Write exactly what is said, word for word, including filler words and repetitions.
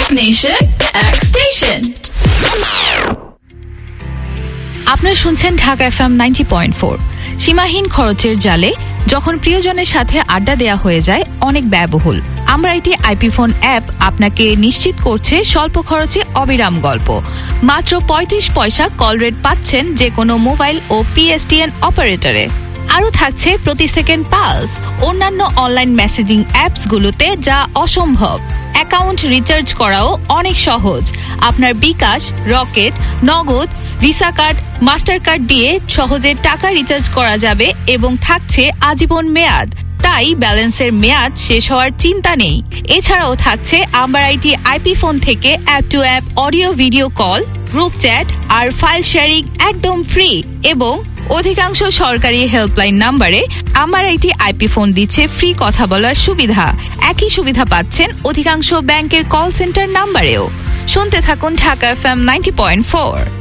Nation X Station. আপনারা শুনছেন Dhaka FM ninety point four. সীমাহীন খরচের জালে যখন প্রিয়জনের সাথে আড্ডা দেয়া হয়ে যায় অনেক ব্যয়বহুল, আমরা এটি আইপি ফোন অ্যাপ আপনাকে নিশ্চিত করছে স্বল্প খরচে অবিরাম গল্প। মাত্র পঁয়ত্রিশ পয়সা কল রেট পাচ্ছেন যে কোনো মোবাইল ও পিএসটিএন অপারেটরে। আরও থাকছে প্রতি সেকেন্ড পালস অন্যান্য অনলাইন মেসেজিং অ্যাপসগুলোতে, যা অসম্ভব। অ্যাকাউন্ট রিচার্জ করাও অনেক সহজ। আপনার বিকাশ, রকেট, নগদ, ভিসা কার্ড, মাস্টার কার্ড দিয়ে সহজে টাকা রিচার্জ করা যাবে এবং থাকছে আজীবন মেয়াদ। তাই ব্যালেন্সের মেয়াদ শেষ হওয়ার চিন্তা নেই। এছাড়াও থাকছে আমার আইটি আইপি ফোন থেকে app two app audio video call, group chat আর ফাইল শেয়ারিং একদম ফ্রি। এবং অধিকাংশ সরকারি হেল্পলাইন নাম্বারে আমার আইটি আইপি ফোন দিচ্ছে ফ্রি কথা বলার সুবিধা। একই সুবিধা পাচ্ছেন অধিকাংশ ব্যাংকের কল সেন্টার নাম্বারেও। শুনতে থাকুন Dhaka FM ninety point four.